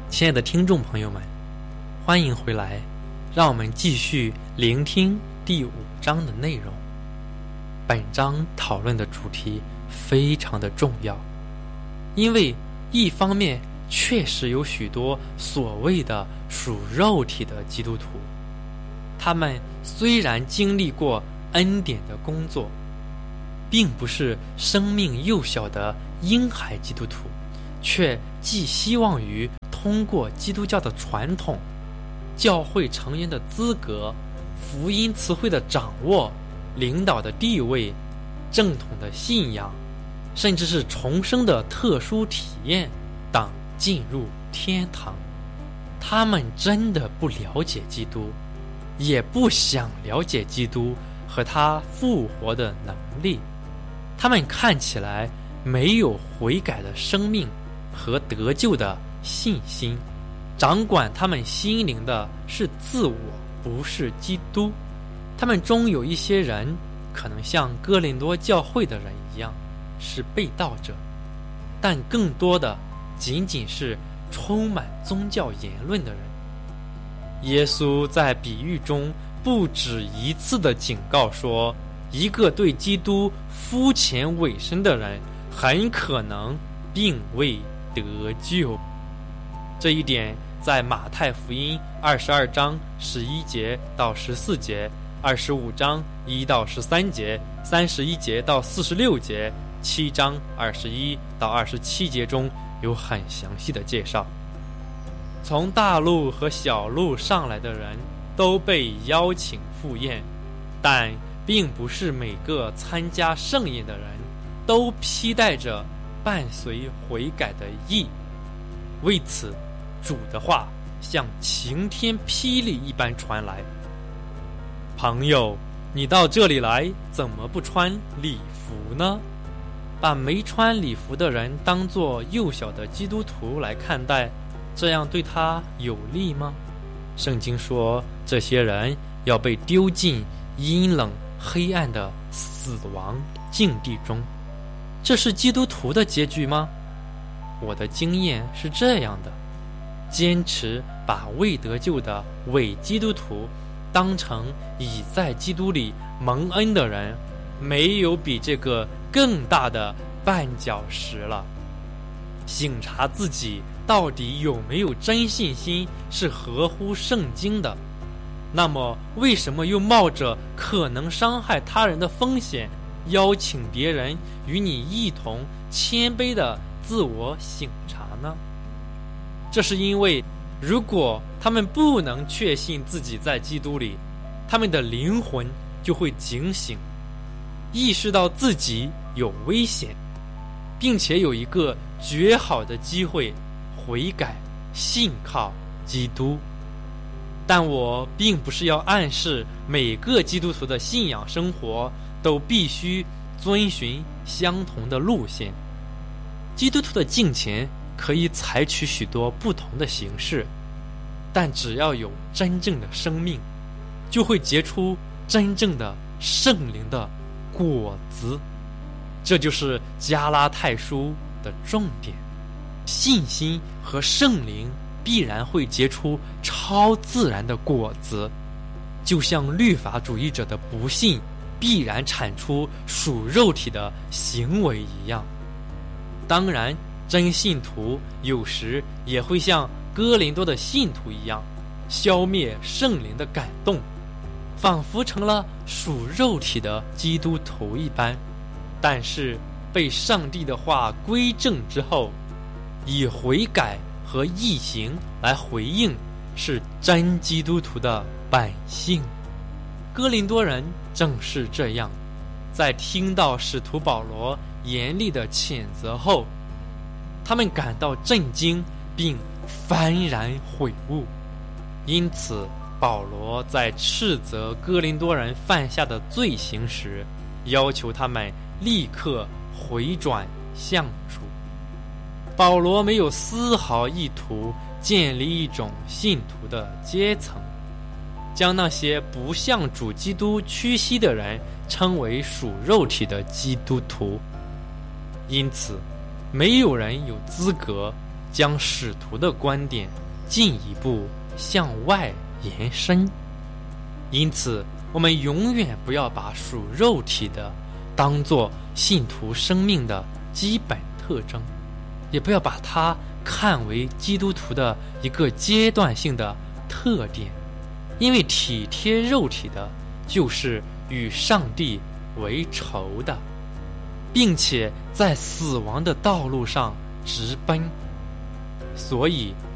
亲爱的听众朋友们，欢迎回来，让我们继续聆听第5章的内容。本章讨论的主题非常的重要，因为一方面确实有许多所谓的属肉体的基督徒，他们虽然经历过恩典的工作，并不是生命幼小的婴孩基督徒，却寄希望于通过基督教的传统、教会成员的资格、福音词汇的掌握、领导的地位、正统的信仰，甚至是重生的特殊体验等进入天堂。他们真的不了解基督，也不想了解基督和他复活的能力。他们看起来没有悔改的生命和得救的信心，掌管他们心灵的是自我，不是基督。他们中有一些人可能像哥林多教会的人一样是被盗者，但更多的仅仅是充满宗教言论的人。耶稣在比喻中不止一次地警告说，一个对基督肤浅委身的人很可能并未得救。这一点在马太福音22章11节到14节、25章1到13节、31节到46节、7章21到27节中有很详细的介绍。从大陆和小陆上来的人都被邀请赴宴，但并不是每个参加盛宴的人都披戴着伴随悔改的义。为此，主的话像晴天霹雳一般传来：朋友，你到这里来，怎么不穿礼服呢？把没穿礼服的人当作幼小的基督徒来看待，这样对他有利吗？圣经说，这些人要被丢进阴冷黑暗的死亡境地中。这是基督徒的结局吗？我的经验是这样的：坚持把未得救的伪基督徒当成已在基督里蒙恩的人，没有比这个更大的绊脚石了。省察自己到底有没有真信心是合乎圣经的，那么为什么又冒着可能伤害他人的风险，邀请别人与你一同谦卑的自我省察呢？这是因为，如果他们不能确信自己在基督里，他们的灵魂就会警醒，意识到自己有危险，并且有一个绝好的机会悔改，信靠基督。但我并不是要暗示每个基督徒的信仰生活都必须遵循相同的路线。基督徒的敬虔可以采取许多不同的形式，但只要有真正的生命，就会结出真正的圣灵的果子。这就是加拉太书的重点。信心和圣灵必然会结出超自然的果子，就像律法主义者的不信必然产出属肉体的行为一样。当然，真信徒有时也会像哥林多的信徒一样，消灭圣灵的感动，仿佛成了属肉体的基督徒一般。但是被上帝的话归正之后，以悔改和义行来回应，是真基督徒的本性。哥林多人正是这样，在听到使徒保罗严厉的谴责后，他们感到震惊并幡然悔悟。因此，保罗在斥责哥林多人犯下的罪行时，要求他们立刻回转向主。保罗没有丝毫意图建立一种信徒的阶层，将那些不向主基督屈膝的人称为属肉体的基督徒。因此，没有人有资格将使徒的观点进一步向外延伸。因此，我们永远不要把属肉体的当作信徒生命的基本特征，也不要把它看为基督徒的一个阶段性的特点，因为体贴肉体的就是与上帝为仇的，并且在死亡的道路上直奔。所以